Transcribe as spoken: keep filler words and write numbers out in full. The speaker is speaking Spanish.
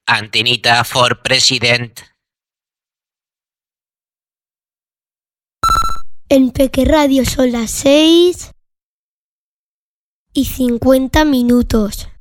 Antenita for President. En Peque Radio son las seis y cincuenta minutos.